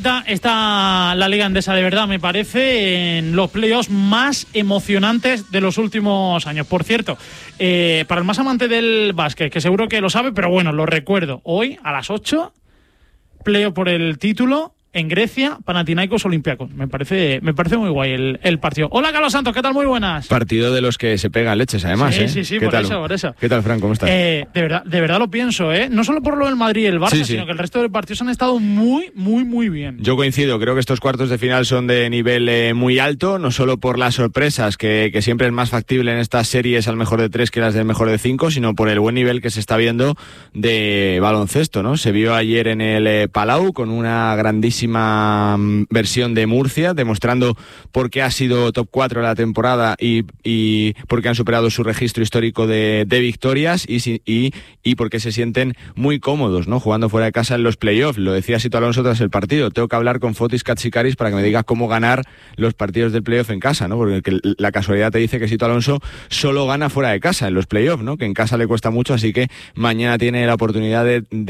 calentita está la Liga Endesa, de verdad, me parece, en los playoffs más emocionantes de los últimos años. Por cierto, para el más amante del básquet, que seguro que lo sabe, pero bueno, lo recuerdo, hoy a las 8, playoff por el título en Grecia, Panathinaikos Olympiacos. Me parece muy guay el partido. Hola, Carlos Santos, ¿qué tal? Muy buenas. Partido de los que se pegan leches, además. Sí, ¿Qué por tal? eso. ¿Qué tal, Fran? ¿Cómo estás? De verdad lo pienso, no solo por lo del Madrid y el Barça, sino que el resto de partidos han estado muy bien. Yo coincido, creo que estos cuartos de final son de nivel muy alto, no solo por las sorpresas, que siempre es más factible en estas series al mejor de 3 que las del mejor de 5, sino por el buen nivel que se está viendo de baloncesto, ¿no? Se vio ayer en el Palau con una grandísima versión de Murcia, demostrando por qué ha sido top 4 de la temporada y por qué han superado su registro histórico de victorias y por qué se sienten muy cómodos, ¿no? Jugando fuera de casa en los playoffs. Lo decía Sito Alonso tras el partido. Tengo que hablar con Fotis Katsikaris para que me diga cómo ganar los partidos del playoff en casa, ¿no? Porque la casualidad te dice que Sito Alonso solo gana fuera de casa en los playoffs, ¿no? Que en casa le cuesta mucho, así que mañana tiene la oportunidad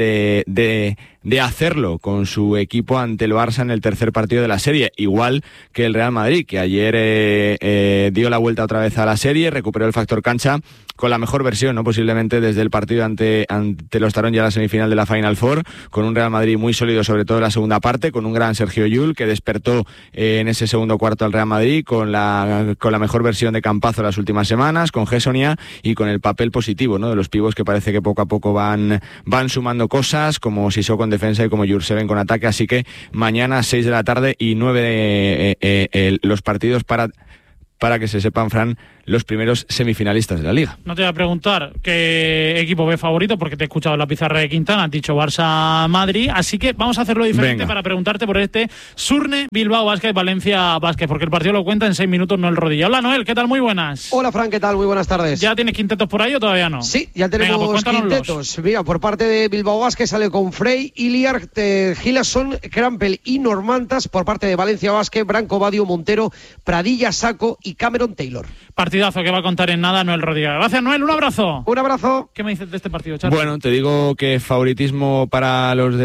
de hacerlo con su equipo ante el Barça en el tercer partido de la serie, igual que el Real Madrid, que ayer dio la vuelta otra vez a la serie, recuperó el factor cancha con la mejor versión, ¿no? Posiblemente desde el partido ante los Tarón ya la semifinal de la Final Four, con un Real Madrid muy sólido, sobre todo en la segunda parte, con un gran Sergio Llull que despertó en ese segundo cuarto al Real Madrid, con la mejor versión de Campazzo las últimas semanas, con Gessonia y con el papel positivo, ¿no? De los pibos que parece que poco a poco van sumando cosas, como Sissoko con defensa y como Jurseven con ataque, así que mañana 6 de la tarde y 9 los partidos para que se sepan, Fran, los primeros semifinalistas de la Liga. No te voy a preguntar qué equipo ve favorito, porque te he escuchado en la pizarra de Quintana, has dicho Barça-Madrid, así que vamos a hacerlo diferente. Venga. Para preguntarte por este Surne Bilbao Basket, Valencia Basket, porque el partido lo cuenta en 6 minutos, no el rodilla. Hola, Noel, ¿qué tal? Muy buenas. Hola, Fran, ¿qué tal? Muy buenas tardes. ¿Ya tienes quintetos por ahí o todavía no? Sí, ya tenemos quintetos. Mira, por parte de Bilbao Basket sale con Frey, Iliar, Gilason, Krampel y Normantas. Por parte de Valencia Basket, Branco, Badio, Montero, Pradilla, Saco y Cameron Taylor. Partidazo que va a contar en nada Noel Rodríguez. Gracias, Noel, un abrazo. Un abrazo. ¿Qué me dices de este partido, Charlie? Bueno, te digo que favoritismo para los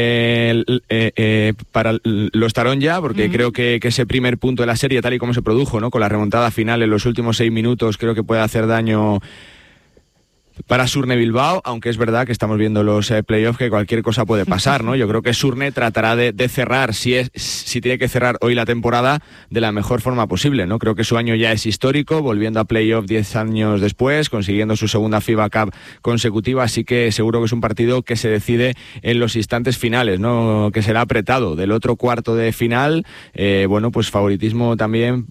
para los Tarón ya, porque creo que ese primer punto de la serie, tal y como se produjo, ¿no? Con la remontada final en los últimos 6 minutos, creo que puede hacer daño para Surne Bilbao, aunque es verdad que estamos viendo los playoffs que cualquier cosa puede pasar, ¿no? Yo creo que Surne tratará de cerrar, si tiene que cerrar hoy la temporada, de la mejor forma posible, ¿no? Creo que su año ya es histórico, volviendo a playoff 10 años después, consiguiendo su segunda FIBA Cup consecutiva, así que seguro que es un partido que se decide en los instantes finales, ¿no? Que será apretado. Del otro cuarto de final, bueno, pues favoritismo también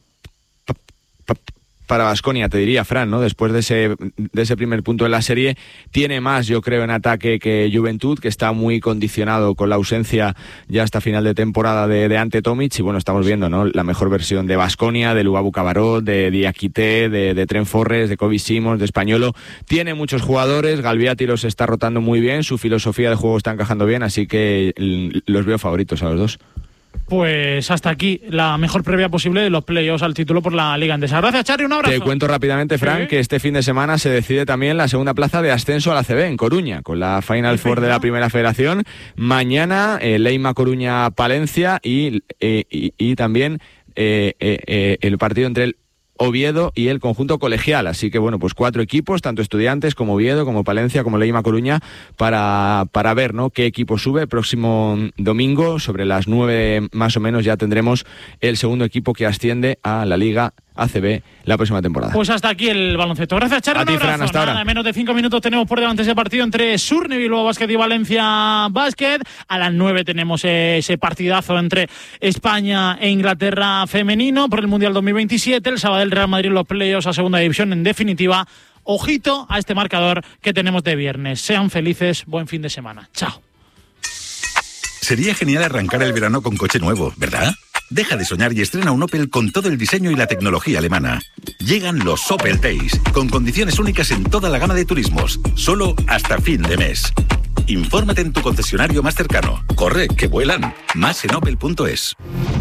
para Baskonia, te diría, Fran, ¿no? Después de ese primer punto de la serie, tiene más, yo creo, en ataque que Juventud, que está muy condicionado con la ausencia ya hasta final de temporada de Ante Tomic, y bueno, estamos viendo, ¿no? La mejor versión de Baskonia, de Lubabu Cabarot, de Diakité, de Tren Forres, de Kobe Simons, de Españolo. Tiene muchos jugadores, Galviati los está rotando muy bien, su filosofía de juego está encajando bien, así que los veo favoritos a los dos. Pues hasta aquí la mejor previa posible de los playoffs al título por la Liga Endesa. Gracias, Charly, un abrazo. Te cuento rápidamente, Fran, que este fin de semana se decide también la segunda plaza de ascenso a la ACB en Coruña, con la Final Four de la Primera Federación. Mañana, Leima Coruña Palencia y también el partido entre el Oviedo y el conjunto colegial, así que bueno, pues 4 equipos, tanto Estudiantes como Oviedo, como Palencia, como Leima Coruña, para ver, ¿no?, qué equipo sube. El próximo domingo, sobre las 9 más o menos, ya tendremos el segundo equipo que asciende a la Liga ACB la próxima temporada. Pues hasta aquí el baloncesto. Gracias, Charly. A ti, Fran, hasta ahora. En menos de 5 minutos tenemos por delante ese partido entre Surne Bilbao Basket y Valencia Basket. A las 9 tenemos ese partidazo entre España e Inglaterra femenino por el Mundial 2027. El sábado el Real Madrid en los playoffs a segunda división. En definitiva, ojito a este marcador que tenemos de viernes. Sean felices, buen fin de semana. Chao. Sería genial arrancar el verano con coche nuevo, ¿verdad? Deja de soñar y estrena un Opel con todo el diseño y la tecnología alemana. Llegan los Opel Days, con condiciones únicas en toda la gama de turismos, solo hasta fin de mes. Infórmate en tu concesionario más cercano. Corre, que vuelan. Más en opel.es.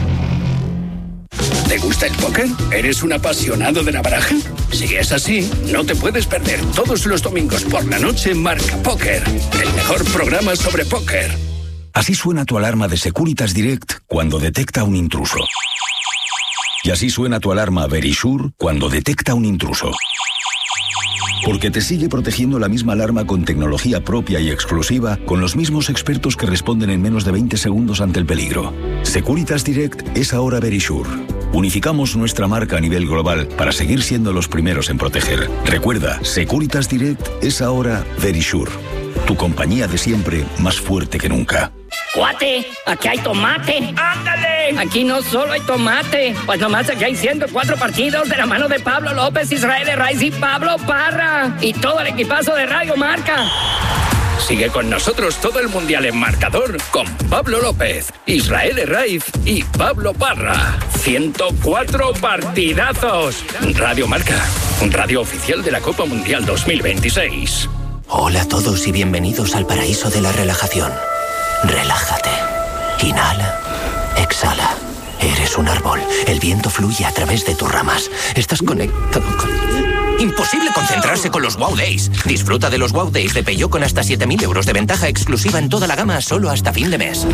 ¿Te gusta el póker? ¿Eres un apasionado de la baraja? Si es así, no te puedes perder todos los domingos por la noche Marca Póker, el mejor programa sobre póker. Así suena tu alarma de Securitas Direct cuando detecta un intruso. Y así suena tu alarma Verisure cuando detecta un intruso. Porque te sigue protegiendo la misma alarma con tecnología propia y exclusiva, con los mismos expertos que responden en menos de 20 segundos ante el peligro. Securitas Direct es ahora Verisure. Unificamos nuestra marca a nivel global para seguir siendo los primeros en proteger. Recuerda, Securitas Direct es ahora Verisure. Tu compañía de siempre, más fuerte que nunca. ¡Cuate! ¡Aquí hay tomate! ¡Ándale! Aquí no solo hay tomate, pues nomás aquí hay 104 partidos de la mano de Pablo López, Israel Herraiz y Pablo Parra. Y todo el equipazo de Radio Marca. Sigue con nosotros todo el Mundial en marcador con Pablo López, Israel Herraiz y Pablo Parra. 104 partidazos. Radio Marca, radio oficial de la Copa Mundial 2026. Hola a todos y bienvenidos al paraíso de la relajación. Relájate. Inhala. Exhala. Eres un árbol. El viento fluye a través de tus ramas. Estás conectado con... Imposible concentrarse con los Wow Days. Disfruta de los Wow Days de Peugeot con hasta 7.000 euros de ventaja exclusiva en toda la gama solo hasta fin de mes.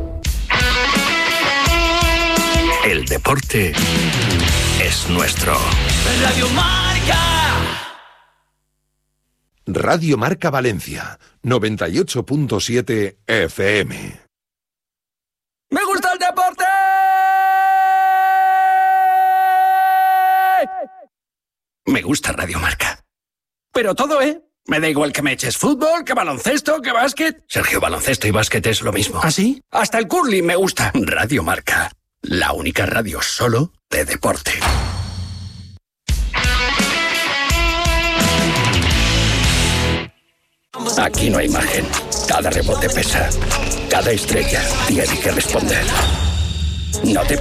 El deporte es nuestro. Radio Marca. Radio Marca Valencia, 98.7 FM. ¡Me gusta el deporte! Me gusta Radio Marca. Pero todo, ¿eh? Me da igual que me eches fútbol, que baloncesto, que básquet. Sergio, baloncesto y básquet es lo mismo. ¿Ah, sí? Hasta el curling me gusta. Radio Marca, la única radio solo de deporte. Aquí no hay margen. Cada rebote pesa. Cada estrella tiene que responder. No te